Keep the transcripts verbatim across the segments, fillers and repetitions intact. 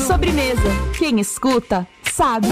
Sobremesa. Quem escuta, sabe.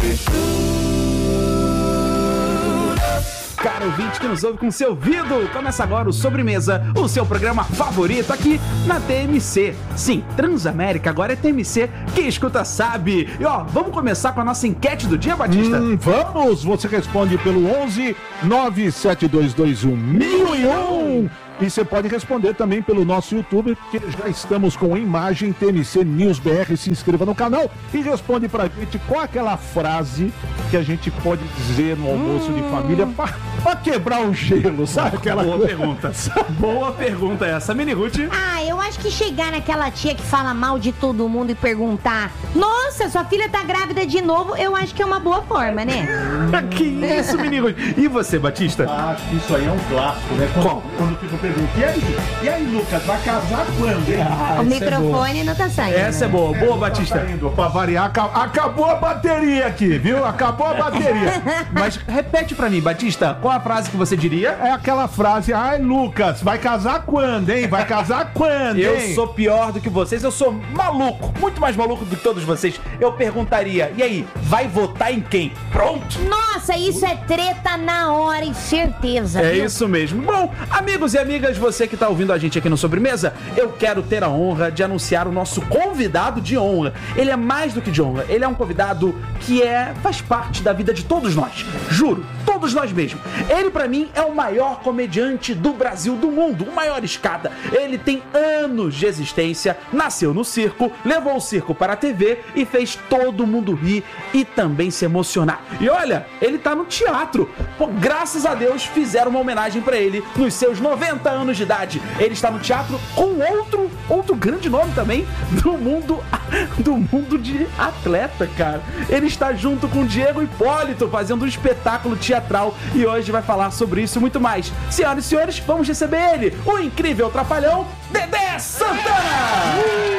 Caro ouvinte que nos ouve com seu ouvido, começa agora o Sobremesa, o seu programa favorito aqui na T M C. Sim, Transamérica agora é T M C, quem escuta sabe. E ó, vamos começar com a nossa enquete do dia, Batista? Hum, vamos, você responde pelo onze nove sete dois dois um mil e um. E você pode responder também pelo nosso YouTube, que já estamos com imagem T M C News B R. Se inscreva no canal e responde pra gente qual aquela frase que a gente pode dizer no almoço hum. de família pra, pra quebrar o gelo, sabe? Aquela boa pergunta. Boa pergunta essa, Mini Ruth. Ah, eu acho que chegar naquela tia que fala mal de todo mundo e perguntar: nossa, sua filha tá grávida de novo, eu acho que é uma boa forma, né? Que isso, Mini Ruth. E você, Batista? Ah, acho que isso aí é um clássico, né? Quando, quando fica E aí, e aí, Lucas, vai casar quando? Ah, o microfone é não tá saindo. Essa é boa, boa, Batista. Tá saindo, pra variar, acabou a bateria aqui, viu? Acabou a bateria. Mas repete pra mim, Batista, qual a frase que você diria? É aquela frase: ai, Lucas, vai casar quando, hein? Vai casar quando, eu hein? Eu sou pior do que vocês, eu sou maluco, muito mais maluco do que todos vocês. Eu perguntaria: e aí, vai votar em quem? Pronto? Nossa, isso é treta na hora e certeza. É viu? isso mesmo. Bom, amigos e amigas, você que tá ouvindo a gente aqui no Sobremesa, eu quero ter a honra de anunciar o nosso convidado de honra. Ele é mais do que de honra, ele é um convidado que é, faz parte da vida de todos nós. Juro, todos nós mesmo. Ele pra mim é o maior comediante do Brasil, do mundo, o maior escada. Ele tem anos de existência, nasceu no circo, levou o circo para a T V e fez todo mundo rir e também se emocionar. E olha, ele tá no teatro. Pô, graças a Deus fizeram uma homenagem pra ele nos seus noventa anos de idade. Ele está no teatro com outro, outro grande nome também do mundo, do mundo de atleta, cara. Ele está junto com Diego Hipólito fazendo um espetáculo teatral e hoje vai falar sobre isso e muito mais. Senhoras e senhores, vamos receber ele, o incrível trapalhão Dedé Santana!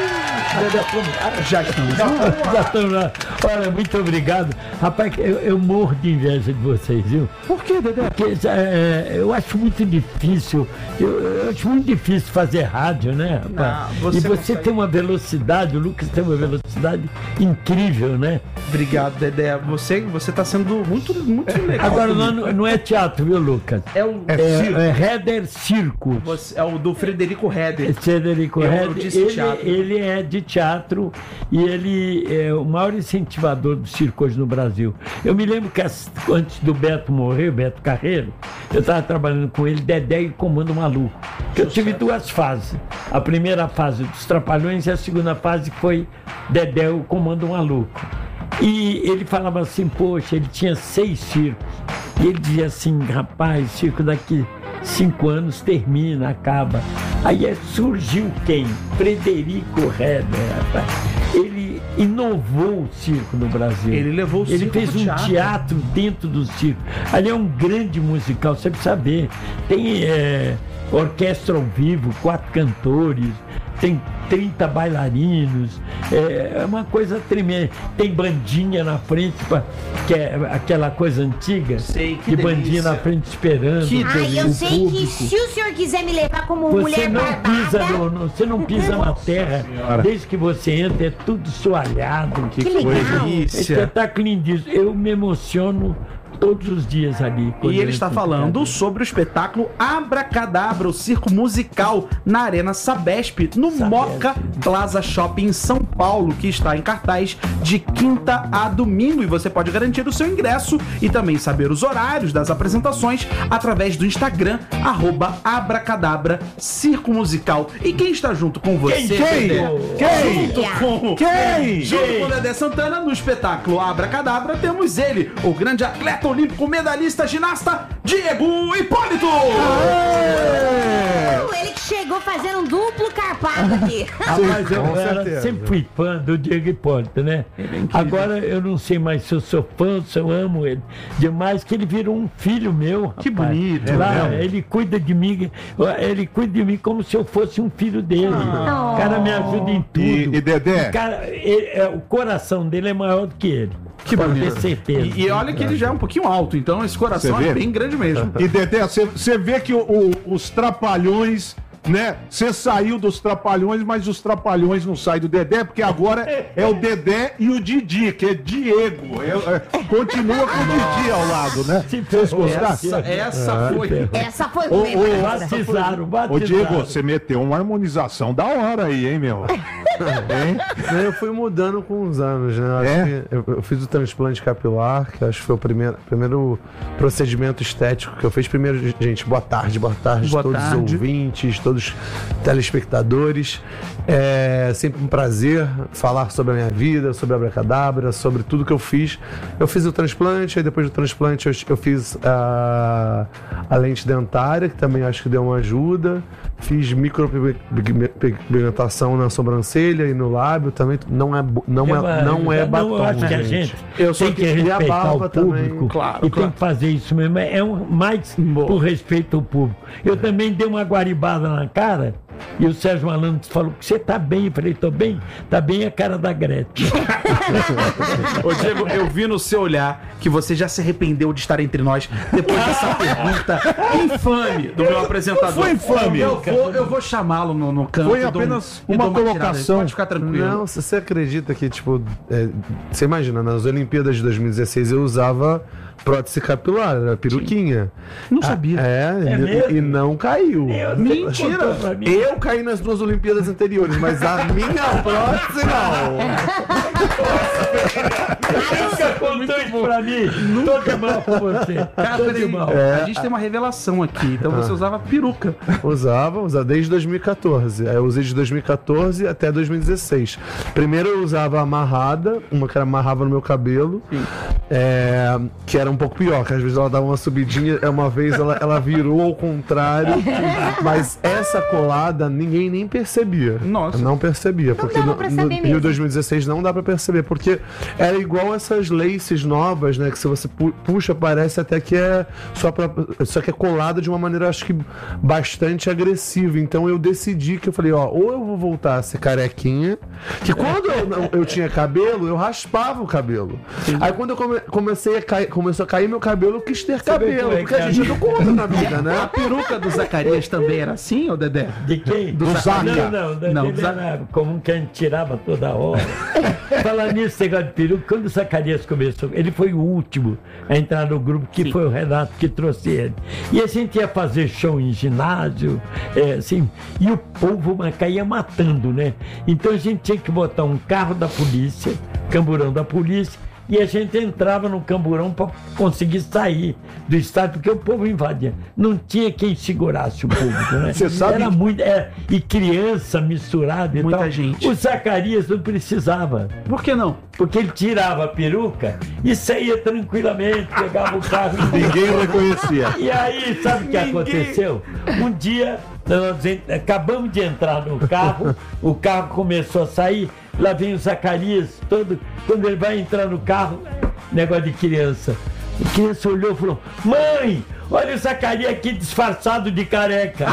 Uh! Já estamos. Já estamos lá. Olha, muito obrigado. Rapaz, eu, eu morro de inveja de vocês, viu? Por que, Dedé? Porque é, eu acho muito difícil, eu, eu acho muito difícil fazer rádio, né, rapaz? Não, você e você consegue... tem uma velocidade, o Lucas tem uma velocidade incrível, né? Obrigado, Dedé. Você, você tá sendo muito, muito legal. Agora, não, não é teatro, viu, Lucas? É o é, é, é Heder Circo. Você, é o do Frederico Heder. Frederico eu, Heder, eu disse ele, teatro. ele é de teatro e ele é o maior incentivador do circo hoje no Brasil. Eu me lembro que antes do Beto morrer, o Beto Carreiro, eu estava trabalhando com ele, Dedé e Comando Maluco. Eu tive duas fases. A primeira fase dos Trapalhões e a segunda fase foi Dedé e o Comando Maluco. E ele falava assim, poxa, ele tinha seis circos. E ele dizia assim, rapaz, circo daqui cinco anos termina, acaba. Aí surgiu quem? Frederico Heder, rapaz. Ele inovou o circo no Brasil. Ele levou o circo Ele fez um teatro. teatro dentro do circo. Ali é um grande musical, você precisa saber. Tem é, orquestra ao vivo, quatro cantores, tem trinta bailarinos, é uma coisa tremenda. Tem bandinha na frente, pra, que é aquela coisa antiga, sei, que de delícia. bandinha na frente esperando. Que Ai, eu sei público. Que se o senhor quiser me levar como você mulher não barbada... Pisa no, no, você não pisa na terra, desde que você entra, é tudo soalhado. Que, que legal. Espetáculo lindíssimo. Eu me emociono todos os dias ali. E ele está falando sobre o espetáculo Abracadabra, o circo musical na Arena Sabesp, no Sabesp. Moca Plaza Shopping em São Paulo, que está em cartaz de quinta a domingo. E você pode garantir o seu ingresso e também saber os horários das apresentações através do Instagram, arroba Abracadabra Circo Musical. E quem está junto com você, quem? Quem? Dedé? Quem? Junto com, quem? Junto quem? com o Dedé Santana, no espetáculo Abracadabra, temos ele, o grande atleta olímpico, medalhista, ginasta, Diego Hipólito! Aê! Ele que chegou fazendo um duplo carpado aqui. Rapaz, eu era, sempre fui fã do Diego Hipólito, né? É Agora eu não sei mais se eu sou fã, se eu amo ele demais, que ele virou um filho meu, rapaz. Que bonito, Lá, é ele cuida de mim, ele cuida de mim como se eu fosse um filho dele. Ah. O cara me ajuda em tudo. E, e Dedé? O, cara, ele, é, o coração dele é maior do que ele. Que bonito. Ter certeza. E, e olha que ele já é um pouquinho alto, então esse coração é bem grande mesmo. E Dedé, você vê que o, o, os Trapalhões né? Você saiu dos Trapalhões, mas os Trapalhões não saem do Dedé, porque agora é o Dedé e o Didi, que é Diego. É, é, continua com o Didi ao lado, né? Vocês gostaram? Essa, essa foi. Essa foi Ô, ruim. ô, Batizaram, Ô, batizaram. Diego, você meteu uma harmonização da hora aí, hein, meu? Hein? Não, eu fui mudando com os anos, né? Acho É? que eu, eu fiz o transplante capilar, que acho que foi o primeiro, primeiro procedimento estético que eu fiz. Primeiro, gente, boa tarde, boa tarde, Boa todos tarde. os ouvintes, todos os telespectadores. É sempre um prazer falar sobre a minha vida, sobre a Abracadabra, sobre tudo que eu fiz. Eu fiz o transplante, aí depois do transplante eu, eu fiz a, a lente dentária, que também acho que deu uma ajuda. Fiz micropigmentação na sobrancelha e no lábio também. Não é, bo- não é, não é batom, eu acho que a gente Eu só tem que queria a respeitar barba o público também, claro, e claro. tem que fazer isso mesmo. É um, mais por respeito ao público. Eu também dei uma guaribada na cara e o Sérgio Malandro falou que você tá bem. Eu falei, tô bem? Tá bem a cara da Gretchen. Ô, Diego, eu vi no seu olhar que você já se arrependeu de estar entre nós depois dessa pergunta infame do meu apresentador. Foi infame. Eu vou, eu vou chamá-lo no, no canto. Foi e dou um- apenas e uma dou tirada. colocação. Pode ficar tranquilo. Não, se você acredita que, tipo, é, você imagina, nas Olimpíadas de dois mil e dezesseis eu usava prótese capilar, era peruquinha. Não sabia. Ah, é, É e- mesmo? e não caiu. Eu- Mentira! contou pra mim. Eu caí nas duas Olimpíadas anteriores, mas a minha prótese não. Nunca contou isso pra mim. Tô de mal com você. Cara, Tô de peraí, mal. a gente tem uma revelação aqui. Então você usava peruca. Usava, usava desde dois mil e quatorze. Aí eu usei de dois mil e quatorze até dois mil e dezesseis. Primeiro eu usava amarrada, uma que era amarrava no meu cabelo, é, que era um pouco pior, que às vezes ela dava uma subidinha, uma vez ela, ela virou ao contrário, mas essa colada ninguém nem percebia. Nossa. Não percebia, porque dava no, pra no saber Rio mesmo. dois mil e dezesseis não dá pra perceber, porque era igual essas laces novas, né, que se você pu- puxa parece até que é só, pra, só que é colada de uma maneira, acho que bastante agressiva. Então eu decidi que eu falei, ó, ou eu vou voltar a ser carequinha, que quando eu, não- eu tinha cabelo, eu raspava o cabelo. Aí quando eu come- comecei a cair, começou a cair meu cabelo, eu quis ter vê como cabelo, é porque que a é? gente não conta na vida, A né? peruca do Zacarias também era assim, ô Dedé? De quem? Do Zaca. Não, não, da- Não, dele do Zaca. era comum que a gente tirava toda hora. Falando nisso, esse negócio de peruca, quando o Zacarias começou, ele foi o último a entrar no grupo, que Sim. foi o Renato que trouxe ele. E a gente ia fazer show em ginásio, é, assim, e o povo mas caía matando, né? Então a gente tinha que botar um carro da polícia, camburão da polícia, e a gente entrava no camburão para conseguir sair do estádio, porque o povo invadia. Não tinha quem segurasse o público, né? Você sabe Era que- muito. É, e criança misturada e Muita tal. gente. O Zacarias não precisava, Por que não? porque ele tirava a peruca e saía tranquilamente, pegava o carro e Ninguém reconhecia. e aí, sabe o que Ninguém- aconteceu? Um dia, nós en- acabamos de entrar no carro, o carro começou a sair, lá vem o Zacarias, todo, quando ele vai entrar no carro, negócio de criança. A criança olhou e falou, mãe, olha o Zacarias aqui disfarçado de careca.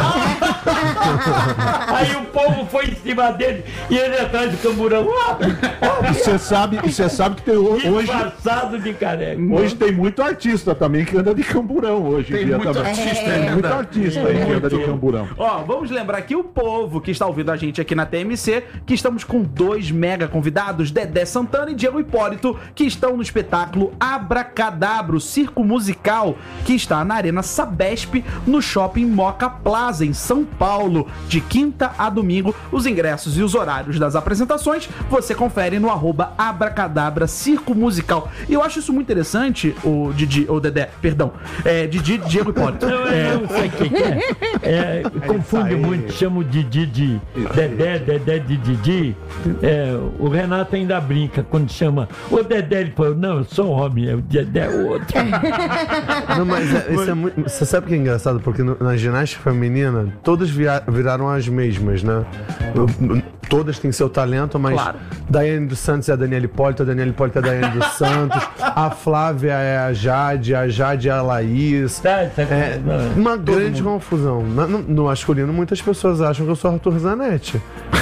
Aí o povo foi em cima dele e ele atrás do camburão. E você sabe, e você sabe que tem, ho- hoje, Disfarçado de careca. hoje tem muito artista também que anda de camburão hoje em Tem dia muito também. artista Tem ainda. muito artista aí que anda de camburão. Ó, vamos lembrar que o povo que está ouvindo a gente aqui na T M C, que estamos com dois mega convidados, Dedé Santana e Diego Hipólito, que estão no espetáculo Abracadabra, o circo musical, que está na Arena Sabesp, no Shopping Moca Plaza, em São Paulo, de quinta a domingo. Os ingressos e os horários das apresentações você confere no arroba Abracadabra Circo Musical. E eu acho isso muito interessante, o Didi, ou Dedé, perdão, é, Didi, Diego Hipólito. Não, é, não sei o que, que é. É, confunde aí. muito, chama o Didi de Dedé, Dedé de Didi. É, o Renato ainda brinca quando chama o Dedé, ele fala, não, eu sou homem, é o Dedé é outro. Não, mas é, isso é muito. Você sabe o que é engraçado? Porque no- na ginástica feminina, todas via- viraram as mesmas, né? Todas têm seu talento, mas Claro. Daiane dos Santos é a Daniela Hipólito, a Daniela Hipólito é a Daiane dos Santos, a Flávia é a Jade, a Jade é a Laís. Tá, tá, É não, uma grande confusão. Na- No, no masculino, muitas pessoas acham que eu sou Arthur Zanetti.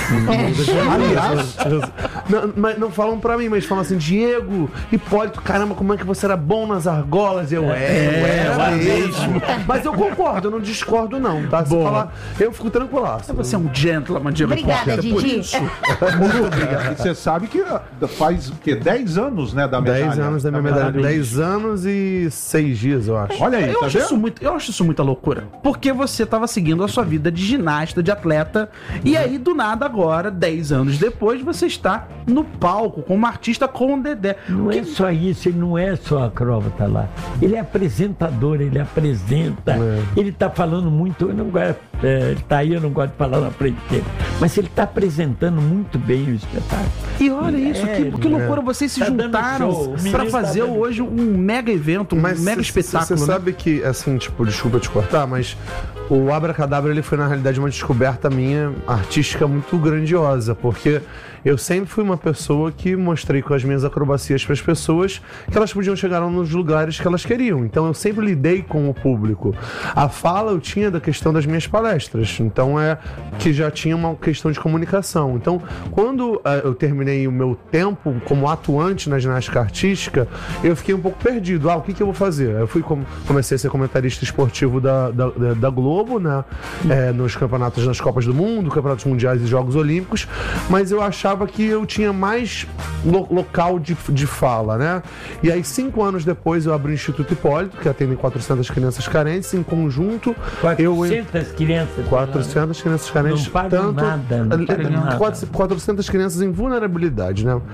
Aliás, não, mas não falam pra mim, mas falam assim, Diego, Hipólito, caramba, como é que você era bom nas argolas? Eu, é, eu era mesmo. Mas eu concordo, eu não discordo não, tá? Se Boa. falar, eu fico tranquilaço. Você é um gentleman, Diego Obrigada, Hipólito. Por Didi. isso. muito obrigado. E você sabe que faz o quê? dez anos, né, da medalha? dez anos da minha medalha. dez anos e seis dias, eu acho. Olha aí, Eu tá acho, vendo? isso muito, eu acho isso muita loucura. Porque você tava seguindo a sua vida de ginasta, de atleta. E aí, do nada, agora, dez anos depois, você está no palco como artista com o Dedé. Não é só isso, ele não é só acróbata lá. Ele é apresentador, ele apresenta. É. Ele tá falando muito, eu não gosto, é, ele tá aí, eu não gosto de falar na frente dele. Mas ele tá apresentando muito bem o espetáculo. E olha isso, É, que, que ele- loucura, vocês se Tá dando juntaram show, o menino pra tá fazer dando hoje um mega evento, um Mas mega espetáculo, Você né? sabe que, assim, tipo, desculpa te cortar, mas o Abracadabra, ele foi, na realidade, uma descoberta minha artística muito grandiosa, porque eu sempre fui uma pessoa que mostrei com as minhas acrobacias para as pessoas que elas podiam chegar nos lugares que elas queriam. Então eu sempre lidei com o público. A fala eu tinha da questão das minhas palestras, então é que já tinha uma questão de comunicação. Então, quando eh, eu terminei o meu tempo como atuante na ginástica artística, eu fiquei um pouco perdido. Ah, o que, que eu vou fazer? Eu fui com- comecei a ser comentarista esportivo da, da, da- da Globo, né? Eh, nos campeonatos, nas Copas do Mundo, campeonatos mundiais e Jogos Olímpicos, mas eu achava que eu tinha mais lo- local de, de fala, né? E aí, cinco anos depois, eu abri o Instituto Hipólito, que atende quatrocentas crianças carentes, em conjunto. eu quatrocentas crianças. quatrocentas crianças carentes, Não pagam nada, não pagam nada. quatrocentas crianças em vulnerabilidade, né?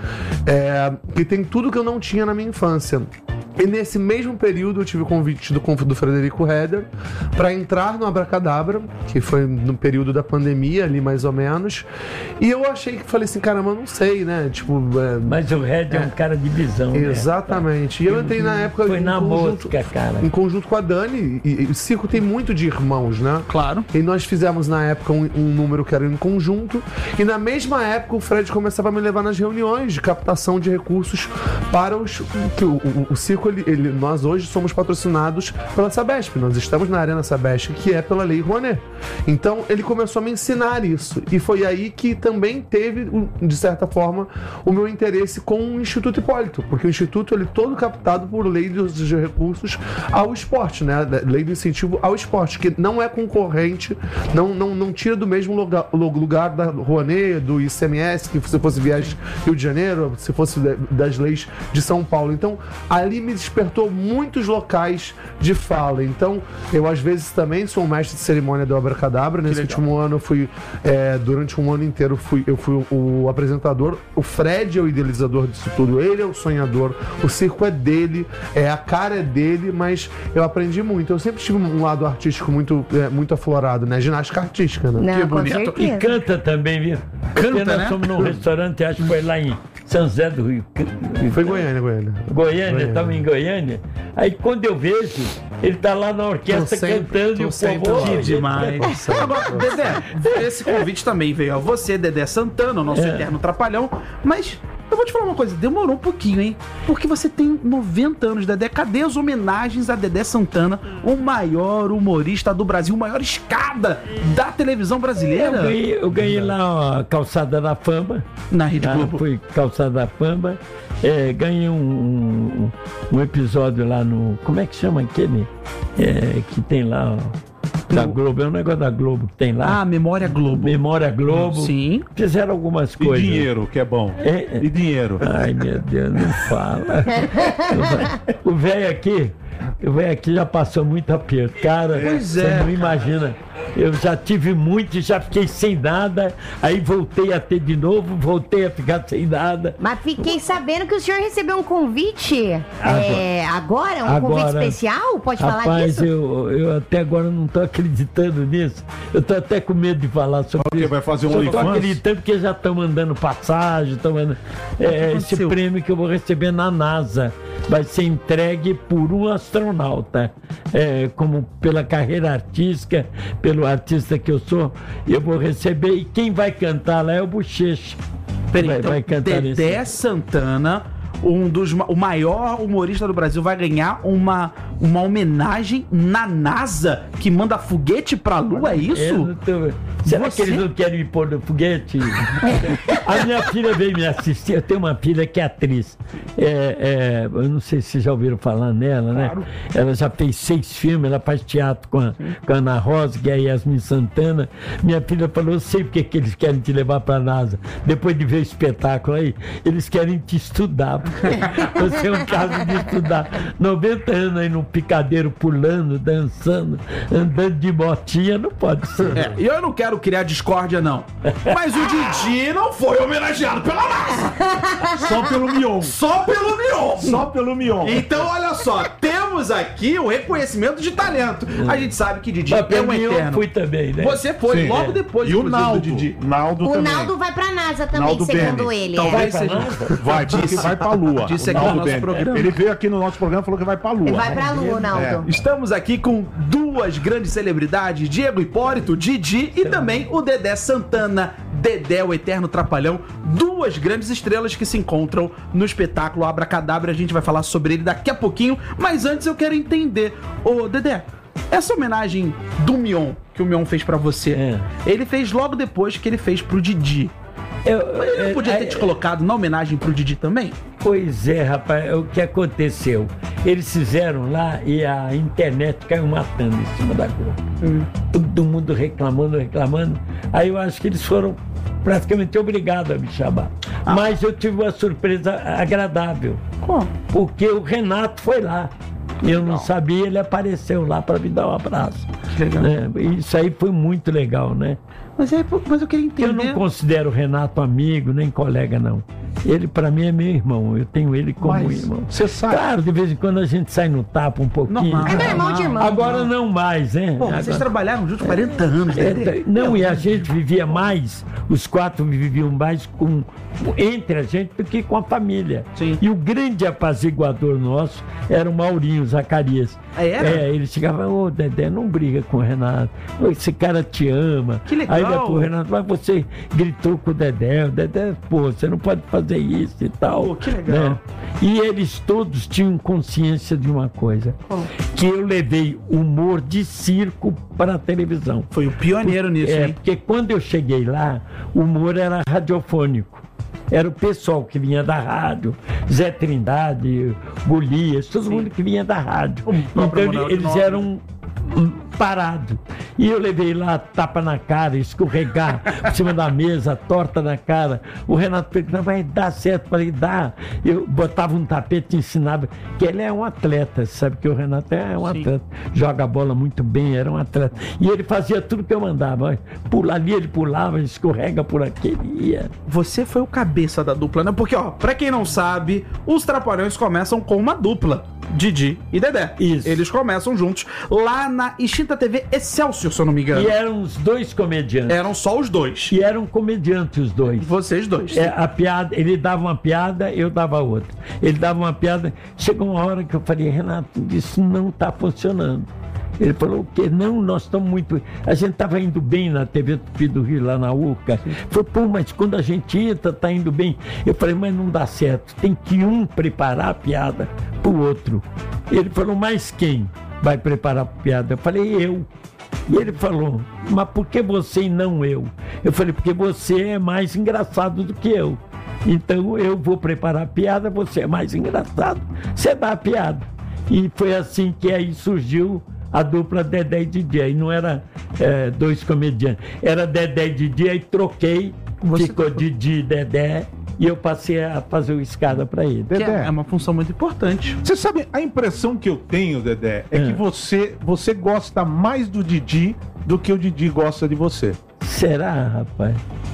É, que tem tudo que eu não tinha na minha infância. E nesse mesmo período eu tive o convite do, do Frederico Heder para entrar no Abracadabra, que foi no período da pandemia ali mais ou menos. E eu achei que falei assim, caramba, eu não sei, né? Tipo, é, Mas o Red é um cara de visão. né? exatamente. E eu entrei na época Foi em na conjunto, mosca, cara. em conjunto com a Dani. E, e o circo tem muito de irmãos, né? Claro. E nós fizemos na época um, um número que era em conjunto. E na mesma época o Fred começava a me levar nas reuniões de captação de recursos para os. Que o, o, o circo, ele, ele- nós hoje somos patrocinados pela Sabesp. Nós estamos na Arena Sabesp, que é pela Lei Rouanet. Então ele começou a me ensinar isso. E foi aí que também teve, um, de certa forma, o meu interesse com o Instituto Hipólito. Porque o Instituto ele é todo captado por lei dos recursos ao esporte, né? Lei do incentivo ao esporte, que não é concorrente, não, não, não tira do mesmo lugar, lugar da Rouanet, do I C M S, que se fosse viagem Rio de Janeiro, se fosse das leis de São Paulo. Então, ali me despertou muitos locais de fala. Então, eu às vezes também sou um mestre de cerimônia do Abracadabra. Nesse último ano, eu fui, é, durante um ano inteiro, fui, eu fui o, o apresentador. O Fred é o idealizador disso tudo, ele é o sonhador, o circo é dele, é, a cara é dele, mas eu aprendi muito. Eu sempre tive um lado artístico muito, é, muito aflorado, né? Ginástica artística, né? Não, Que com bonito. E certeza. canta também, viu? Canta, Porque nós né? fomos num restaurante, acho que foi lá em São José do Rio. Foi Goiânia, Goiânia. Goiânia, estamos em Goiânia. Aí quando eu vejo, ele tá lá na orquestra Tô sempre- cantando tô e o sempre povo. lá. Que demais. Agora, Dedé, esse convite também veio a você, Dedé Santana, o nosso É. eterno trapalhão. Mas eu vou te falar uma coisa, demorou um pouquinho, hein? Porque você tem noventa anos, Dedé. Cadê as homenagens a Dedé Santana, o maior humorista do Brasil, o maior escada da televisão Eu brasileira? ganhei, eu ganhei lá a Calçada da Fama. Na Rede Ah, Globo. foi Calçada da Fama. É, ganhei um, um, um episódio lá no. Como é que chama aquele? É, que tem lá. ó, Da Globo, é um negócio da Globo que tem lá. Ah, Memória Globo. Memória Globo. Sim. Fizeram algumas E coisas. dinheiro, que é bom. É. E dinheiro. Ai, meu Deus, não fala. O velho aqui, o velho aqui já passou muito aperto. Cara, Pois você é, não imagina. Eu já tive muito e já fiquei sem nada. Aí voltei a ter de novo, voltei a ficar sem nada. Mas fiquei sabendo que o senhor recebeu um convite é, agora, um Agora, convite especial? Pode falar Rapaz, disso? eu, eu até agora não tô acreditando nisso. Eu tô até com medo de falar sobre Porque isso. vai fazer um Só tô OnlyFans? acreditando porque já estão mandando passagem, estão mandando. É, esse aconteceu? prêmio que eu vou receber na NASA vai ser entregue por um astronauta. É, como pela carreira artística, pelo artista que eu sou, eu vou receber. E quem vai cantar lá é o Bochecha. Peraí, vai, então, vai cantar Dedé esse. Santana um dos, o maior humorista do Brasil vai ganhar uma, uma homenagem na NASA que manda foguete pra Lua, é Eu isso? não tô- Será Você- que eles não querem me pôr no foguete? A minha filha veio me assistir. Eu tenho uma filha que é atriz. É, é, eu não sei se vocês já ouviram falar nela, né? Ela já fez seis filmes, ela faz teatro com a, com a Ana Rosa, que é a Yasmin Santana. Minha filha falou: eu sei porque que eles querem te levar pra NASA. Depois de ver o espetáculo aí, eles querem te estudar. Você é um caso de estudar. noventa anos aí num picadeiro pulando, dançando, andando de motinha, não pode ser. É, e eu não quero criar discórdia, não. Mas o Didi não foi homenageado pela NASA. Só pelo Mion. Só pelo Mion. Só pelo Mion. Então, olha só, temos aqui o reconhecimento de talento. A gente sabe que Didi Mas é pra um mim eu eterno. fui também, né? Você foi Sim. logo depois, E o inclusive, Naldo. do Didi. Naldo O também. Naldo vai pra NASA também, Naldo segundo Bene. ele. Talvez Vai pra seja. NASA? Vai, porque vai pra Lua. Disse O aqui no Naldo nosso Bene. programa. Ele veio aqui no nosso programa e falou que vai pra Lua. Ele vai pra Lua, Naldo. É. Estamos aqui com duas grandes celebridades, Diego Hipólito, Didi e também o Dedé Santana, Dedé, o eterno trapalhão. Duas grandes estrelas que se encontram no espetáculo Abracadabra. A gente vai falar sobre ele daqui a pouquinho, mas antes eu quero entender. Ô, Dedé, essa homenagem do Mion, que o Mion fez pra você, É. ele fez logo depois que ele fez pro Didi. Eu- Mas ele não é- podia ter é- te colocado na homenagem pro Didi também? Pois é, rapaz, é o que aconteceu? Eles fizeram lá e a internet caiu matando em cima da Globo. Todo mundo reclamando, reclamando. Aí eu acho que eles foram praticamente obrigados a me chamar. Mas eu tive uma surpresa agradável. Como? Porque o Renato foi lá. Eu não sabia, ele apareceu lá para me dar um abraço. Que legal. Né? Isso aí foi muito legal, né? Mas, é, mas eu queria entender. Eu não considero o Renato amigo, nem colega, não. Ele, pra mim, é meu irmão. Eu tenho ele como Mas irmão. você sabe- Claro, de vez em quando a gente sai no tapa um pouquinho. Normal. É meu irmão de irmão. Agora não mais, né? Pô, vocês Agora- trabalharam juntos quarenta anos, É, Dedé. não, e a gente vivia mais, os quatro viviam mais com, entre a gente do que com a família. Sim. E o grande apaziguador nosso era o Maurinho Zacarias. Ah, era? É, ele chegava: ô Dedé, não briga com o Renato, ô, esse cara te ama. Que legal. Aí depois o Renato: mas você gritou com o Dedé, o Dedé, pô, você não pode fazer isso e tal. Pô, que legal. Né? E eles todos tinham consciência de uma coisa, que eu levei humor de circo para a televisão. Foi o pioneiro nisso, É, hein? porque quando eu cheguei lá, o humor era radiofônico. Era o pessoal que vinha da rádio, Zé Trindade, Golias, todo mundo que vinha da rádio. O próprio Então ele- Ronaldo eles Nobre. eram hum, parados. E eu levei lá tapa na cara, escorregar por cima da mesa, torta na cara. O Renato perguntava: vai dar certo? Falei: dá. Eu botava um tapete e ensinava, que ele é um atleta, sabe que o Renato é um Sim. atleta, joga a bola muito bem, era um atleta. E ele fazia tudo que eu mandava. Olha, pula ali, ele pulava, escorrega por aqui, ele ia. Você foi o cabeça da dupla, né? Porque, ó, pra quem não sabe, os Trapalhões começam com uma dupla. Didi e Dedé. Isso. Eles começam juntos lá na extinta T V Excelsior, se eu não me engano. E eram os dois comediantes. Eram só os dois. E eram comediantes os dois. Vocês dois. É, a piada, ele dava uma piada, eu dava outra. Ele dava uma piada. Chegou uma hora que eu falei: Renato, isso não está funcionando. Ele falou: o quê? Não, nós estamos muito. A gente estava indo bem na T V Tupi do Rio, lá na UCA. Falou: pô, mas quando a gente entra, tá indo bem. Eu falei: mas não dá certo. Tem que um preparar a piada pro outro. Ele falou: mas quem vai preparar a piada? Eu falei: eu. E ele falou: mas por que você e não eu? Eu falei: porque você é mais engraçado do que eu. Então eu vou preparar a piada, você é mais engraçado, você dá a piada. E foi assim que aí surgiu a dupla Dedé e Didi. Aí não era é, dois comediantes, era Dedé e Didi, aí troquei, Você ficou trocou. Didi e Dedé, e eu passei a fazer o escada para ele. Que é, Dedé, é uma função muito importante. você sabe, a impressão que eu tenho, Dedé, é É. que você, você gosta mais do Didi do que o Didi gosta de você. Será, rapaz?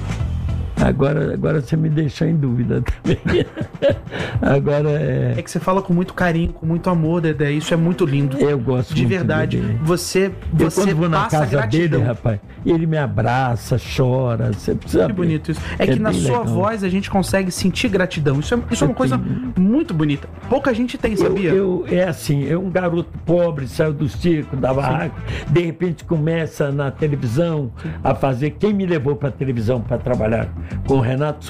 Agora, agora você me deixou em dúvida também. Agora é. É que você fala com muito carinho, com muito amor, Dedé. Isso é muito lindo. Eu gosto De muito verdade. dele. Você, Eu você quando vou na passa casa gratidão. dele, rapaz, ele me abraça, chora. Você precisa Que ver. bonito isso. É, que na bem sua legal. voz a gente consegue sentir gratidão. Isso é, isso é uma Eu coisa tenho. muito bonita. Pouca gente tem, Eu, sabia? eu, é assim, é um garoto pobre, saiu do circo, da barraca, de repente começa na televisão a fazer. Quem me levou para televisão para trabalhar com o Renato? Sou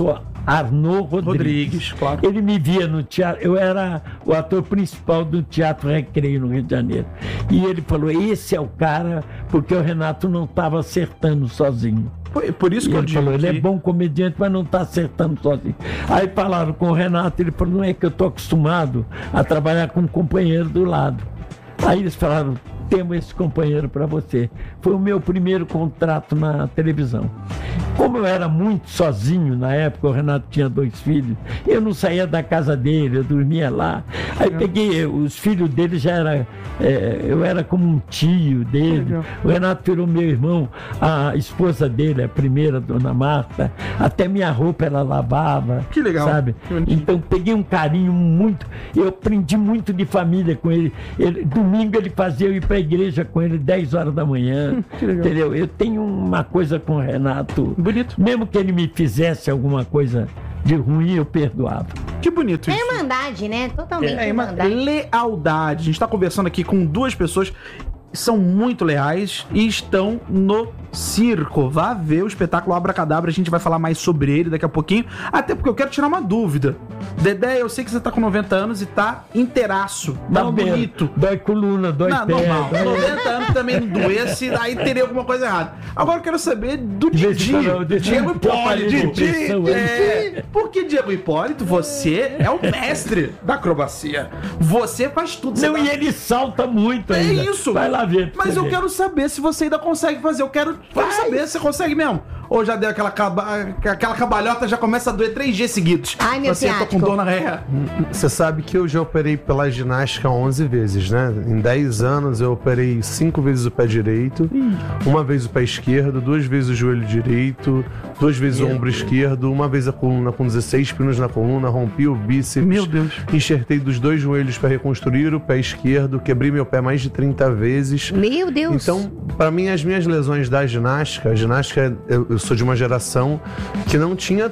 Arnaud Rodrigues. Rodrigues, claro. Ele me via no teatro, eu era o ator principal do Teatro Recreio no Rio de Janeiro. E ele falou, esse é o cara, porque o Renato não estava acertando sozinho. Por, por isso E que eu ele digo falou, que... ele é bom comediante, mas não está acertando sozinho. Aí falaram com o Renato, ele falou, não é que eu estou acostumado a trabalhar com um companheiro do lado. Aí eles falaram, temos esse companheiro para você. Foi o meu primeiro contrato na televisão. Como eu era muito sozinho na época, o Renato tinha dois filhos, eu não saía da casa dele, eu dormia lá. Aí peguei, os filhos dele já era, é, eu era como um tio dele. O Renato virou meu irmão, a esposa dele, a primeira, a dona Marta, até minha roupa ela lavava. Que legal. Sabe? Então peguei um carinho muito, eu aprendi muito de família com ele. ele domingo ele fazia eu ir para a igreja com ele dez horas da manhã. Que legal. Entendeu? Eu tenho uma coisa com o Renato. Bonito. Mesmo que ele me fizesse alguma coisa de ruim, eu perdoava. Que bonito É isso. irmandade, né? Totalmente É uma irmandade. lealdade. A gente tá conversando aqui com duas pessoas que são muito leais e estão no circo. Vá ver o espetáculo Abracadabra, a gente vai falar mais sobre ele daqui a pouquinho, até porque eu quero tirar uma dúvida. Dedé, eu sei que você tá com noventa anos e tá inteiraço, tá Não, mesmo. bonito. Dói coluna, dói Não, pé. normal. dói- noventa anos também não doesse, aí teria alguma coisa errada. Agora eu quero saber do De vez em Didi. quando eu deixo Diego um aparelho de Hipólito. pressão, Didi. É, porque, Diego Hipólito, você é o mestre da acrobacia. Você faz tudo. Você Não, dá- e ele salta muito É ainda. isso. Vai lá ver. pra Mas você eu ver. quero saber se você ainda consegue fazer. Eu quero, quero saber se você consegue mesmo. Ou já deu aquela, caba- aquela cabalhota, já começa a doer três dias seguidos. Ai, meu Você tá com ciático. dor na ré. Você sabe que eu já operei pela ginástica onze vezes, né? Em dez anos eu operei cinco vezes o pé direito, uma vez o pé esquerdo, duas vezes o joelho direito, duas vezes o ombro esquerdo, uma vez a coluna com dezesseis pinos na coluna, rompi o bíceps. Meu Deus. Enxertei dos dois joelhos para reconstruir o pé esquerdo, quebrei meu pé mais de trinta vezes. Meu Deus. Então, para mim, as minhas lesões da ginástica, a ginástica, eu, eu sou de uma geração que não tinha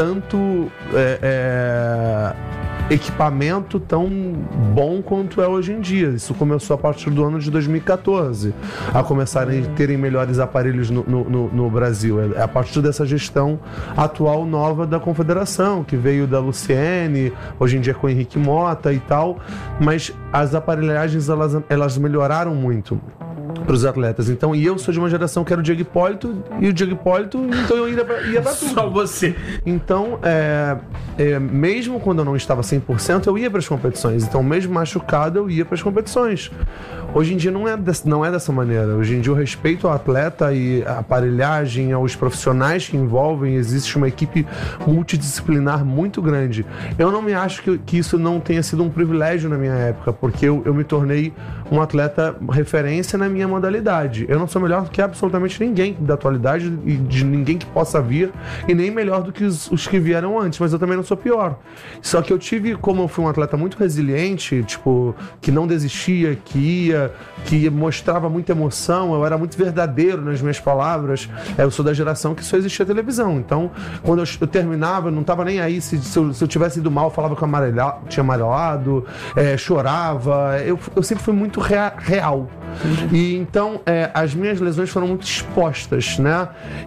tanto é, é, equipamento tão bom quanto é hoje em dia. Isso começou a partir do ano de dois mil e quatorze, a começarem a terem melhores aparelhos no, no, no- no Brasil. É a partir dessa gestão atual nova da Confederação, que veio da Luciene, hoje em dia com o Henrique Mota e tal, mas as aparelhagens, elas, elas melhoraram muito para os atletas. Então, e eu sou de uma geração que era o Diego Hipólito, e o Diego Hipólito, então eu ia pra, ia pra tudo. Só você. Então, é, é, mesmo quando eu não estava cem por cento, eu ia para as competições. Então, mesmo machucado, eu ia para as competições. Hoje em dia não é, des, não é dessa maneira. Hoje em dia, o respeito ao atleta e a aparelhagem, aos profissionais que envolvem, existe uma equipe multidisciplinar muito grande. Eu não me acho que, que isso não tenha sido um privilégio na minha época, porque eu, eu me tornei um atleta referência na minha modalidade. Eu não sou melhor do que absolutamente ninguém da atualidade e de ninguém que possa vir, e nem melhor do que os, os que vieram antes, mas eu também não sou pior. Só que eu tive, como eu fui um atleta muito resiliente, tipo, que não desistia, que ia, que mostrava muita emoção, eu era muito verdadeiro nas minhas palavras. Eu sou da geração que só existia televisão. Então, quando eu, eu terminava, eu não tava nem aí se, se, eu, se eu tivesse ido mal, eu falava que eu amarela, tinha amarelado, é, chorava. Eu, eu sempre fui muito rea, real. E então, é, as minhas lesões foram muito expostas, né?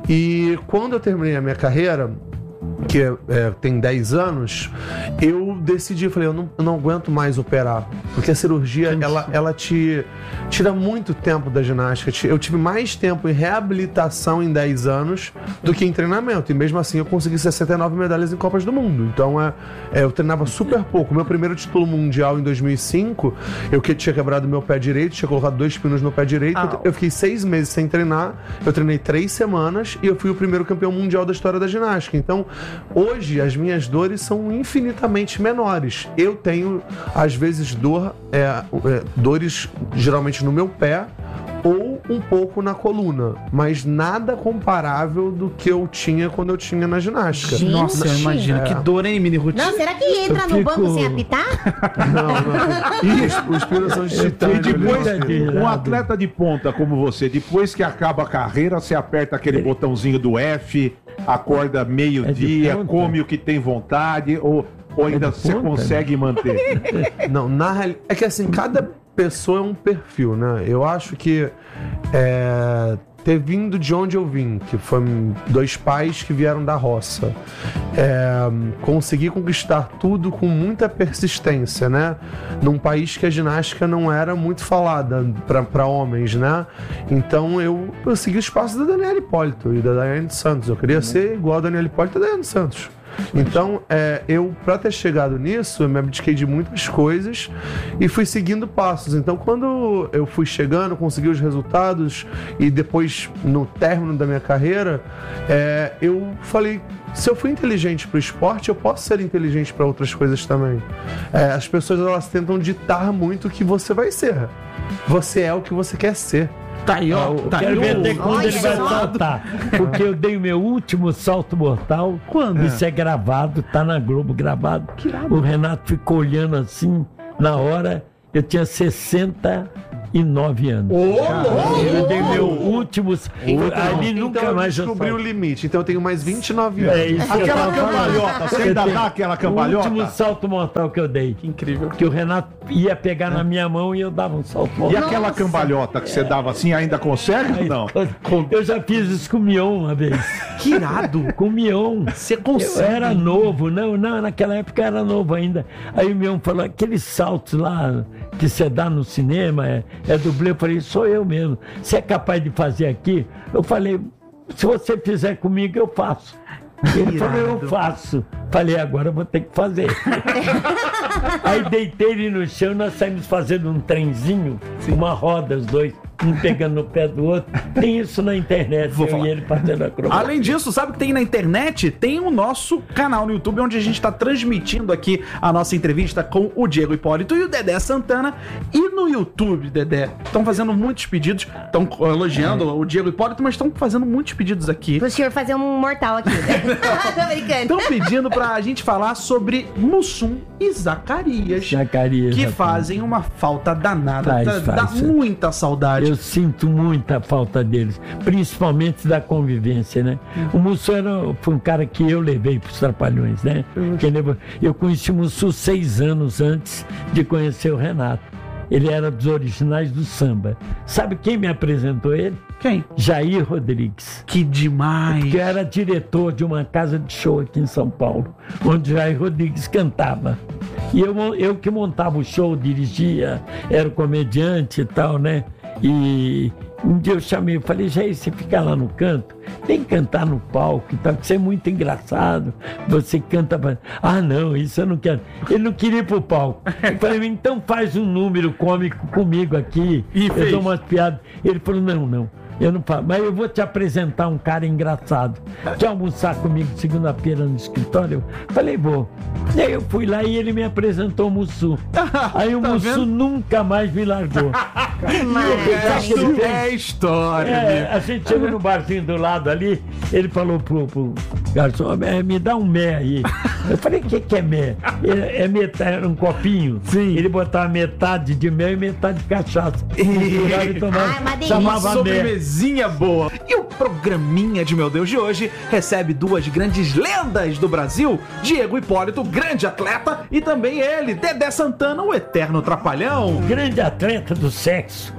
E quando eu terminei a minha carreira, que é, tem dez anos, eu decidi, eu falei, eu não, eu não aguento mais operar, porque a cirurgia, ela, ela te tira muito tempo da ginástica. Eu tive mais tempo em reabilitação em dez anos do que em treinamento, e mesmo assim eu consegui sessenta e nove medalhas em Copas do Mundo. Então, é, é, eu treinava super pouco. Meu primeiro título mundial em dois mil e cinco, eu que tinha quebrado meu pé direito, tinha colocado dois pinos no pé direito, Au. eu fiquei seis meses sem treinar, eu treinei três semanas e eu fui o primeiro campeão mundial da história da ginástica. Então, hoje, as minhas dores são infinitamente menores. Eu tenho, às vezes, dor, é, é, dores geralmente no meu pé ou um pouco na coluna, mas nada comparável do que eu tinha quando eu tinha na ginástica. Gente. Nossa, eu imagino. É. Que dor, hein, Mini Ruth? Não, será que entra Eu no fico- banco sem apitar? Não, não. Isso, os pinos são de E titânio. depois, ali. um atleta de ponta como você, depois que acaba a carreira, você aperta aquele botãozinho do F, acorda meio-dia, É de ponta? come o que tem vontade, ou, ou ainda É de você ponta? consegue manter? Não, na realidade, é que assim, cada pessoa é um perfil, né? Eu acho que é, ter vindo de onde eu vim, que foi dois pais que vieram da roça. É, consegui conquistar tudo com muita persistência, né? Num país que a ginástica não era muito falada para homens, né? Então eu, eu segui os passos da Daniela Hipólito e da Daiane Santos. Eu queria ser igual a Daniela Hipólito e a Daiane Santos. Então, é, eu, para ter chegado nisso, eu me abdiquei de muitas coisas e fui seguindo passos. Então, quando eu fui chegando, consegui os resultados e depois, no término da minha carreira, é, eu falei, se eu fui inteligente para o esporte, eu posso ser inteligente para outras coisas também. É, as pessoas, elas tentam ditar muito o que você vai ser. Você é o que você quer ser. Tá aí, ó. Tá Quero aí, ver até ó. quando Olha ele vai só. saltar. Porque eu dei o meu último salto mortal. Quando? Isso é gravado, tá na Globo gravado. O Renato ficou olhando assim, na hora, eu tinha sessenta e nove anos. Eu dei meu último. Ali nunca então, mais eu eu descobri o salto. limite. Então eu tenho mais vinte e nove anos. É isso que eu Aquela tava falando. cambalhota, você ainda dá aquela O último cambalhota? salto mortal que eu dei. Que incrível. Que o Renato ia pegar na minha mão e eu dava um salto E mortal. aquela cambalhota que você dava assim, ainda consegue ou não? Eu já fiz isso com o Mion uma vez. Que irado. Com o Mion. Você Eu consegue. era novo, não, não, naquela época eu era novo ainda. Aí o Mion falou, aqueles saltos lá que você dá no cinema, é, é dublê. Eu falei, sou eu mesmo. Você é capaz de fazer aqui? Eu falei, se você fizer comigo, eu faço. Ele falou, eu faço. Falei, agora eu vou ter que fazer. Aí deitei ele no chão, nós saímos fazendo um trenzinho, uma roda, os dois, um pegando no pé do outro. Tem isso na internet, Vou eu falar. e ele fazendo acrobacia. Além disso, sabe o que tem na internet? Tem o nosso canal no YouTube, onde a gente está transmitindo aqui a nossa entrevista com o Diego Hipólito e o Dedé Santana. E no YouTube, Dedé, estão fazendo muitos pedidos, estão elogiando o Diego Hipólito, mas estão fazendo muitos pedidos aqui. Pro senhor fazer um mortal aqui. Tô brincando. Estão pedindo pra gente falar sobre Mussum e Zacarias. Zacarias, que Zacarias. fazem uma falta danada. Faz, dá dá faz. muita saudade. Eu sinto muita falta deles, principalmente da convivência, né? O Mussum era, foi um cara que eu levei para os Trapalhões, né? Que levou- eu conheci o Mussum seis anos antes de conhecer o Renato. Ele era dos originais do samba. Sabe quem me apresentou ele? Quem? Jair Rodrigues. Que demais. Que era diretor de uma casa de show aqui em São Paulo, onde Jair Rodrigues cantava. E eu, eu que montava o show, dirigia, era o comediante e tal, né? E um dia eu chamei, eu falei, Jair, você fica lá no canto, vem cantar no palco e tal, que você é muito engraçado, você canta... pra- Ah, não, isso eu não quero. Ele não queria ir pro palco. Eu falei, então faz um número cômico comigo aqui, E eu fez. dou umas piadas. Ele falou, não, não. Eu não falo, mas eu vou te apresentar um cara engraçado. Quer almoçar comigo segunda-feira no escritório? Eu falei, vou. E aí eu fui lá e ele me apresentou o Mussum. Aí o Tá Mussum vendo? nunca mais me largou. Que maravilha. Isso é história. É, a gente chegou no barzinho do lado ali, ele falou pro, pro garçom, "É, me dá um mé aí." Eu falei, o que, que é mé? É, é metade, era um copinho. Sim. Ele botava metade de mel e metade de cachaça. Misturava e tomava, Ai, uma delícia. Uma chamava mé. sobremesinha boa. E o programinha de Meu Deus de hoje recebe duas grandes lendas do Brasil: Diego Hipólito, grande atleta, e também ele, Dedé Santana, o eterno trapalhão. Grande atleta do sexo.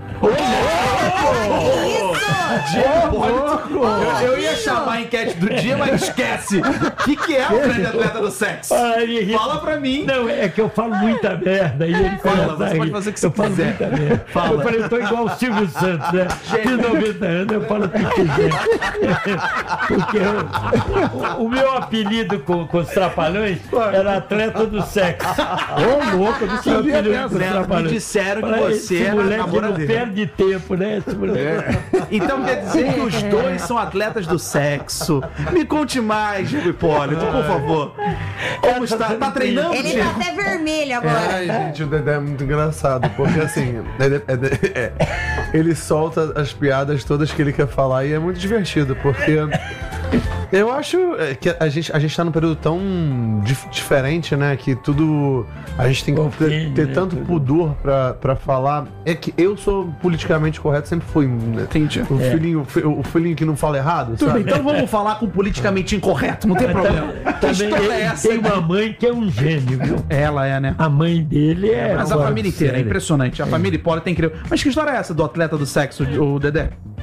Diego Hipólito. Eu, eu ia chamar a enquete do dia, mas esquece. O que, que é o grande atleta do sexo? Ah, ele ri. Fala pra mim. Não, é que eu falo muita merda. E ele Fala, começa você a rir. pode fazer o que você Eu falo quiser. muita merda. Fala. Eu falei, eu tô igual o Silvio Santos, né? De noventa anos, eu falo o que quiser. Porque eu- o, o meu apelido com, com os Trapalhões era atleta do sexo. Ô, louco, não sabia Apelido dessa. com os Me Trapalhões. disseram que Falei, você esse era moleque namoradeiro. não perde tempo, né? Esse moleque. Então quer dizer que os dois são atletas do sexo. Me conte mais, Diego Hipólito, por favor. Como está? Tá treinando, Ele tá Diego? até vermelho agora. Ai, gente, o Dedé é muito engraçado, porque assim, é- é- é- ele solta as piadas todas que ele quer falar e é muito divertido, porque eu acho é, que a gente, a gente tá num período tão dif- diferente, né, que tudo, a gente tem que ter, Ofende, ter né, tanto tudo. pudor pra, pra falar. É que eu sou politicamente correto, sempre fui, né? Entendi. O, filhinho, o fi- o filhinho que não fala errado, Tudo bem, sabe? então vamos falar com politicamente incorreto, não tem problema. Que Também história é ele essa? tem uma mãe que é um gênio, viu? Ela é, né? A mãe dele é. Mas a fora família de inteira, é série. impressionante. A família Hipólito é incrível. Mas que história é essa do atleta do sexo, o Dedé?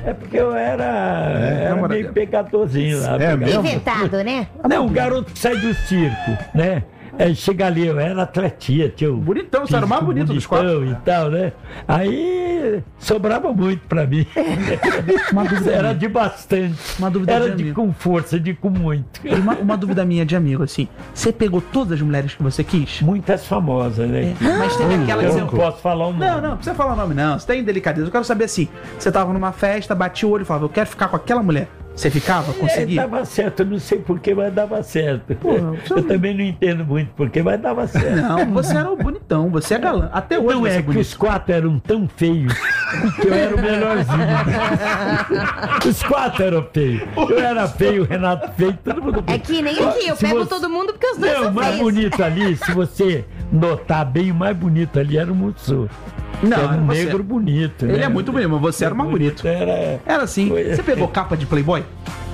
É porque eu era, era namorado. meio pegadorzinho lá. É pegava- mesmo? Inventado, né? Não, o garoto que sai do circo, né? É, chega ali, eu era atletia, tinha o Bonitão, você era o mais físico bonito dos bonitão quatro. e tal, né? Aí sobrava muito pra mim. Uma dúvida Era minha. de bastante. Uma dúvida Era de de amigo. com força, de com muito. Uma, uma dúvida minha de amigo, assim. Você pegou todas as mulheres que você quis? Muitas famosas, né? Mas teve aquela que Eu você não posso falar o nome. Não, não, não precisa falar o nome, não. Você tem delicadeza. Eu quero saber assim: você tava numa festa, batia o olho e falava, eu quero ficar com aquela mulher. Você ficava? É, Conseguia? dava certo, eu não sei porquê, mas dava certo. você eu não- também não entendo muito porquê, mas dava certo. Não, você era o bonitão, você é galã. Até hoje Não você é é que bonito. os quatro eram tão feios que eu era o melhorzinho. Os quatro eram feios. Eu era feio, o Renato feio, todo mundo É feio. que nem aqui, eu Se pego você- todo mundo porque os dois Não, o são mais feios. bonito ali, se você notar bem, o mais bonito ali era o Mussou. Não, Era um você- negro bonito. Ele né? é muito bonito, mas você era o mais bonito. Era. Era assim. Foi- Você pegou capa de Playboy?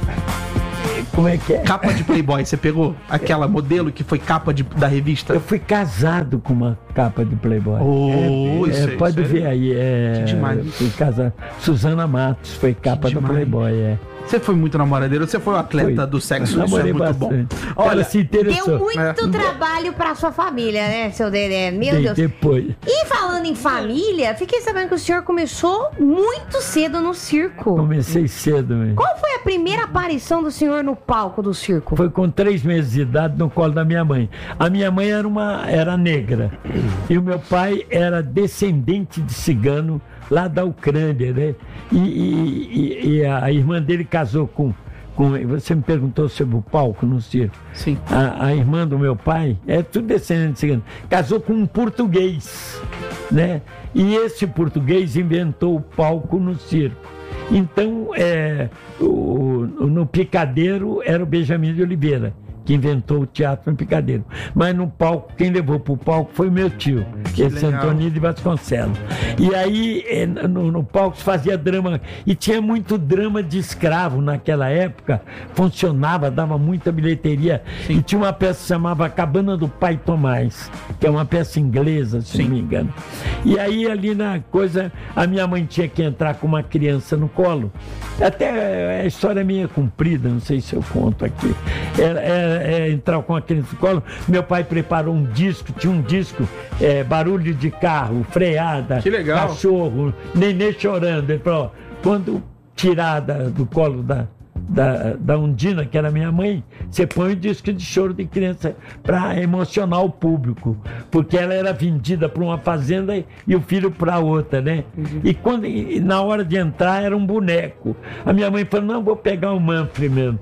Como é que é? Capa de Playboy, você pegou? Aquela modelo que foi capa de, da revista? Eu fui casado com uma capa de Playboy. Oh, É, isso aí, pode isso aí. ver aí, é. Que demais. eu Fui casado. Suzana Matos foi capa do demais. Playboy, é. Você foi muito namoradeiro, você foi um atleta Foi. do sexo, isso é Namorei muito bastante. bom. Ela Olha, se interessou. Deu muito É. trabalho pra sua família, né, seu Dedé? Meu De- Deus. Depois. E falando em família, fiquei sabendo que o senhor começou muito cedo no circo. Comecei cedo, mesmo. Qual foi a primeira aparição do senhor no palco do circo? Foi com três meses de idade no colo da minha mãe. A minha mãe era uma era negra e o meu pai era descendente de cigano lá da Ucrânia, né? E, e- e- e a irmã dele casou com, com. Você me perguntou sobre o palco no circo. Sim. A, a irmã do meu pai é tudo descendente de cigano. Casou com um português, né? E esse português inventou o palco no circo. Então, é, o- no Picadeiro era o Benjamin de Oliveira, que inventou o teatro no Picadeiro. Mas no palco, quem levou para o palco foi o meu tio, esse legal. Antônio de Vasconcelos. E aí, é, no, no palco se fazia drama, e tinha muito drama de escravo naquela época, funcionava, dava muita bilheteria. E tinha uma peça que se chamava Cabana do Pai Tomás, que é uma peça inglesa, se não me engano. E aí, ali na coisa, a minha mãe tinha que entrar com uma criança no colo. Até a história minha é comprida, não sei se eu conto aqui. Era, era- é, entrar com a criança no colo. Meu pai preparou um disco, tinha um disco, é, barulho de carro, freada, Que legal. cachorro, nenê chorando. Ele falou, ó, quando tirar da- do colo da, da, da Undina, que era minha mãe, você põe o disco de choro de criança para emocionar o público, porque ela era vendida para uma fazenda e, e o filho para outra, né? E quando e na hora de entrar era um boneco. A minha mãe falou, não, vou pegar o Manfred mesmo.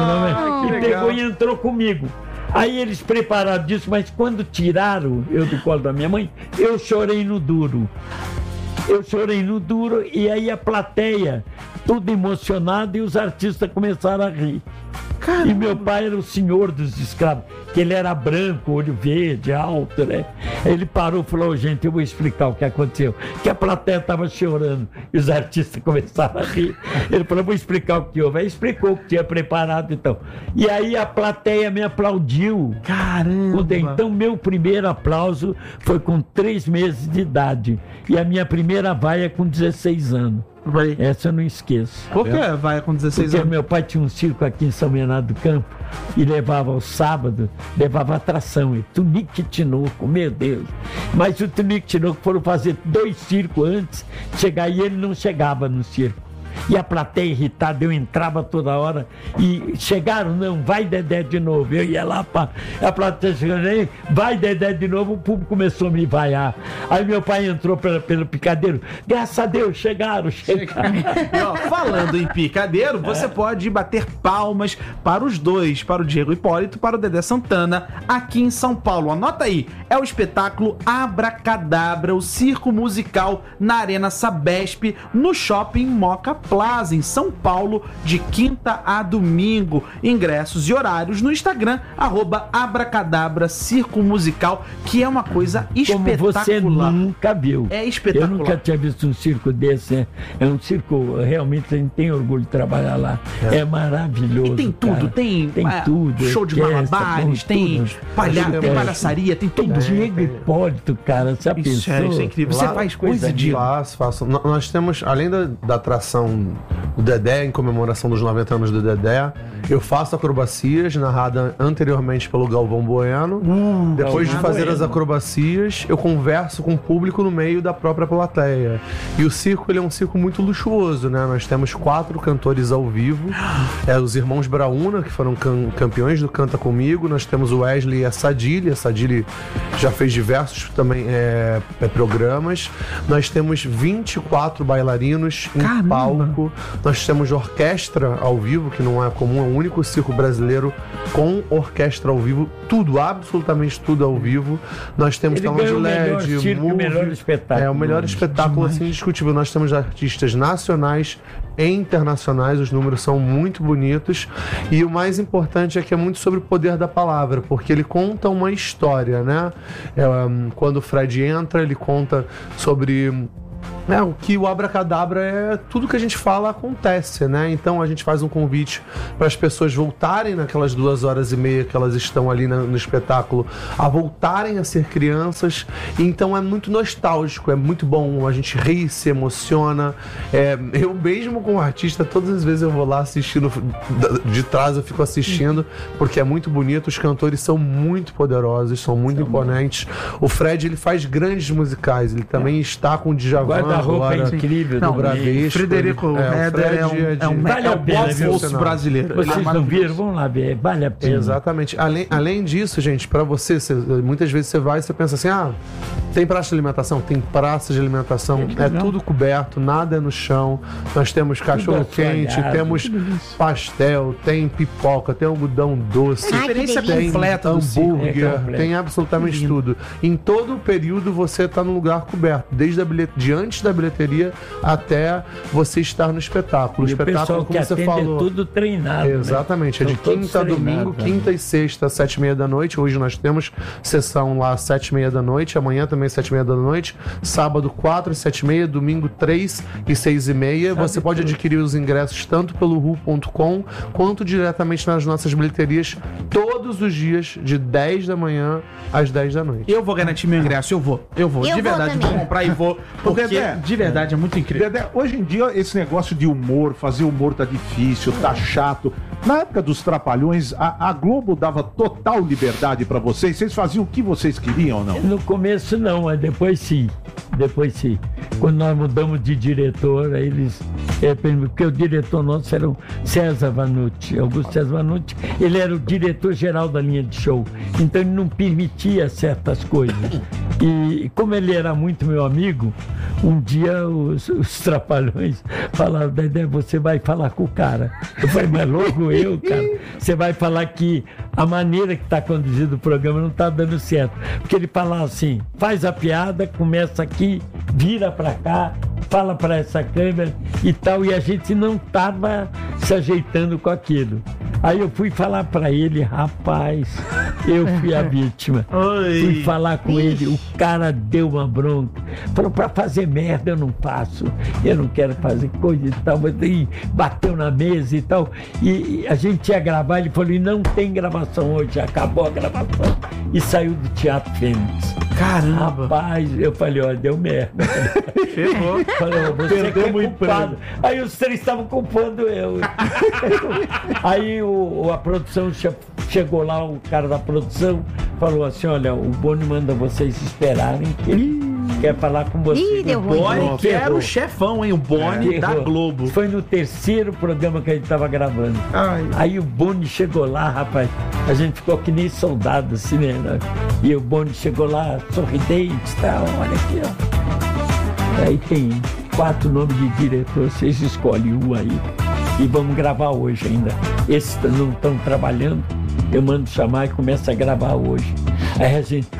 Ah, e que legal. pegou e entrou comigo. Aí eles prepararam disso, mas quando tiraram eu do colo da minha mãe, eu chorei no duro. Eu chorei no duro e aí a plateia, tudo emocionada, e os artistas começaram a rir. E meu pai era o senhor dos escravos, que ele era branco, olho verde, alto, né? Ele parou e falou, gente, eu vou explicar o que aconteceu. Que a plateia estava chorando e os artistas começaram a rir. Ele falou, vou explicar o que houve. Aí explicou o que tinha preparado, então. E aí a plateia me aplaudiu. Caramba. Então, meu primeiro aplauso foi com três meses de idade. E a minha primeira vaia com dezesseis anos. Vai. Essa eu não esqueço. Por que vai com dezesseis Porque anos? meu pai tinha um circo aqui em São Bernardo do Campo e levava ao sábado, levava atração, e Tunique e Tinoco, meu Deus. Mas o Tunique e Tinoco foram fazer dois circos antes de chegar e ele não chegava no circo. E a plateia irritada, eu entrava toda hora e chegaram, não, vai Dedé de novo. Eu ia lá, pá, a plateia chegando aí, vai Dedé de novo, o público começou a me vaiar. Aí meu pai entrou pelo, pelo picadeiro, graças a Deus, chegaram, chegaram. E, ó, falando em picadeiro, você pode bater palmas para os dois, para o Diego Hipólito e para o Dedé Santana, aqui em São Paulo. Anota aí, é o espetáculo Abracadabra, o circo musical na Arena Sabesp, no Shopping Moca Plaza, em São Paulo, de quinta a domingo. Ingressos e horários no Instagram, arroba Abracadabra Circo Musical, que é uma coisa Como espetacular. você nunca viu. É espetacular. Eu nunca tinha visto um circo desse, né? É um circo, realmente a gente tem orgulho de trabalhar lá. É, maravilhoso. E tem tudo, cara. tem, tem é, tudo. show de orquestra, malabares, bom, tem, tudo. palha tem Orquestra. palhaçaria, tem Tem tudo. Diego Hipólito, cara. Você Isso é, pensou? isso é incrível. Você Lá- faz coisa de... Faço, faço. No- Nós temos, além da, da atração apresentação do Dedé, em comemoração dos noventa anos do Dedé. Eu faço acrobacias, narrada anteriormente pelo Galvão Bueno. Hum, Depois de fazer bueno. as acrobacias, eu converso com o público no meio da própria plateia. E o circo, ele é um circo muito luxuoso, né? Nós temos quatro cantores ao vivo. É, os irmãos Brauna, que foram cam- campeões do Canta Comigo. Nós temos o Wesley e a Sadili. A Sadili já fez diversos também é, é, programas. Nós temos vinte e quatro bailarinos em Caramba. palco. Nós temos orquestra ao vivo, que não é comum, é o único circo brasileiro com orquestra ao vivo, tudo, absolutamente tudo ao vivo. Nós temos talão de L E D, circo, movie, o melhor espetáculo. É o melhor espetáculo, assim, indiscutível. Nós temos artistas nacionais e internacionais, os números são muito bonitos, e o mais importante é que é muito sobre o poder da palavra, porque ele conta uma história, né? É, um, quando o Fred entra, ele conta sobre... É, o que o abracadabra é tudo que a gente fala acontece, né? Então a gente faz um convite para as pessoas voltarem naquelas duas horas e meia que elas estão ali na, no espetáculo, a voltarem a ser crianças. Então é muito nostálgico, é muito bom, a gente ri, se emociona. É, eu mesmo como artista, todas as vezes eu vou lá assistindo, de trás eu fico assistindo, porque é muito bonito, os cantores são muito poderosos, são muito imponentes. O Fred, ele faz grandes musicais, ele também é. está com o Djavan. A roupa é incrível. Não, Bradesco, Frederico Heder é, é um, é um, vale é a pena, Alfonso brasileiro. Vocês é não viram? Vão lá ver, vale a pena. Exatamente. Além, além disso, gente, pra você, você, muitas vezes você vai e você pensa assim, ah, tem praça de alimentação? Tem praça de alimentação, é, é tudo coberto, nada é no chão. Nós temos cachorro quente, temos pastel, tem pipoca, tem algodão doce, Ai, tem completa hambúrguer, é tem absolutamente tudo. Em todo o período você tá num lugar coberto, desde a bilhet... de antes da bilheteria até você estar no espetáculo. O e espetáculo, o como você falou, é tudo treinado. Exatamente, né? É de quinta a domingo, quinta e sexta, sete e meia da noite. Hoje nós temos sessão lá às sete e meia da noite, amanhã também sete e meia da noite, sábado quatro e sete e meia, domingo três e seis e meia. Sabe você pode tudo. adquirir os ingressos tanto pelo ru ponto com quanto diretamente nas nossas bilheterias todos os dias, de dez da manhã às dez da noite. Eu vou garantir meu ingresso, eu vou, eu vou, eu de vou verdade, também. vou comprar e vou, porque Dedé, de verdade é muito incrível. Dedé, hoje em dia esse negócio de humor, fazer humor tá difícil, tá chato. Na época dos Trapalhões, a, a Globo dava total liberdade pra vocês, vocês faziam o que vocês queriam ou não? No começo não, mas depois sim, depois sim. Quando nós mudamos de diretor, aí eles, é, porque o diretor nosso era o César Vanucci, Augusto César Vanucci, ele era o diretor-geral da linha de show, então ele não permitia certas coisas. E como ele era muito meu amigo, um dia os, os Trapalhões falaram, Dedé, você vai falar com o cara. Eu falei, mas logo eu, cara, você vai falar que a maneira que está conduzido o programa não está dando certo. Porque ele fala assim, faz a piada, começa aqui, vira para cá, fala para essa câmera e tal, e a gente não estava se ajeitando com aquilo. Aí eu fui falar para ele, rapaz, eu fui a vítima. Oi. Fui falar com ele, o cara deu uma bronca. Falou, para fazer merda eu não faço, eu não quero fazer coisa e tal, mas aí bateu na mesa e tal. E, e a gente ia gravar, ele falou, e não tem gravação hoje, acabou a gravação. E saiu do Teatro Fênix. Caramba. Rapaz, eu falei, ó, deu merda. Ferrou. Falei, ó, você que é culpado. Aí os três estavam culpando eu. Aí o, a produção che- chegou lá, o cara da produção falou assim, olha, o Boni manda vocês esperarem que ele quer falar com vocês. Ih, deu O ruim. Boni, que era o chefão, hein? O Boni É, da errou. Globo. Foi no terceiro programa que a gente tava gravando. Ai. Aí o Boni chegou lá, rapaz, a gente ficou que nem soldado, assim, né? E o Boni chegou lá, sorridente e tal, olha aqui, ó. Aí tem quatro nomes de diretor, vocês escolhem um aí. E vamos gravar hoje ainda. Esses não estão trabalhando, eu mando chamar e começa a gravar hoje. Aí a gente...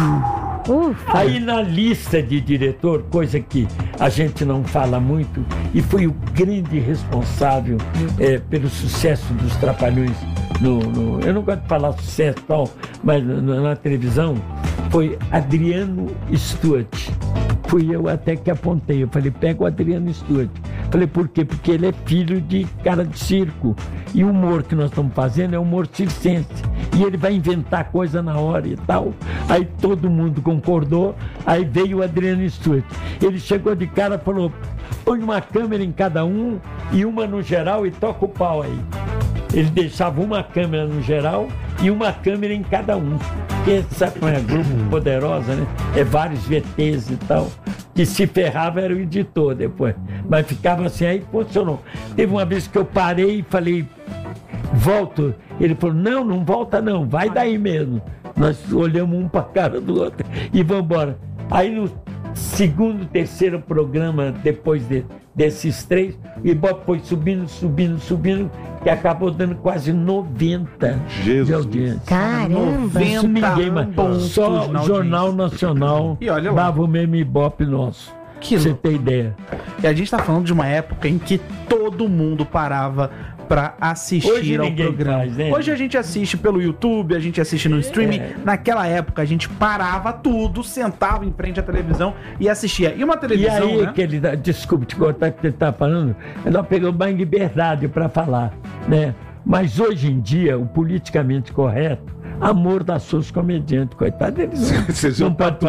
Ufa. Aí na lista de diretor, coisa que a gente não fala muito, e foi o grande responsável é, pelo sucesso dos Trapalhões, no, no, eu não gosto de falar sucesso tal, mas na, na televisão, foi Adriano Stuart. Fui eu até que apontei, eu falei, pega o Adriano Stuart. Falei, por quê? Porque ele é filho de cara de circo. E o humor que nós estamos fazendo é humor circense. e ele vai inventar coisa na hora e tal. Aí todo mundo concordou, aí veio o Adriano Stewart. Ele chegou de cara e falou, põe uma câmera em cada um e uma no geral e toca o pau aí. Ele deixava uma câmera no geral e uma câmera em cada um. Porque sabe como é grupo poderosa, né? É vários V Ts e tal. Que se ferrava era o editor depois. Mas ficava assim, aí funcionou. Teve uma vez que eu parei e falei, volto. Ele falou, não, não volta não, vai daí mesmo. Nós olhamos um para a cara do outro e vamos embora. Aí no segundo, terceiro programa, depois de, desses três, o Ibope foi subindo, subindo, subindo, que acabou dando quase noventa Jesus. de audiência. Caramba! Isso ninguém mais. pontos Só na o Jornal audiência. Nacional E olha lá. dava o mesmo Ibope nosso. Que Pra você louco. ter ideia. E a gente tá falando de uma época em que todo mundo parava pra assistir Hoje ao ninguém programa. faz, né? Hoje a gente assiste pelo YouTube, a gente assiste no streaming. É. Naquela época a gente parava tudo, sentava em frente à televisão e assistia. E uma E televisão, aí, né? que ele, desculpe te cortar que você está falando, nós pegamos mais liberdade para falar, né? Mas hoje em dia, o politicamente correto amordaçou os comediantes, coitado deles. Vocês Não iam pode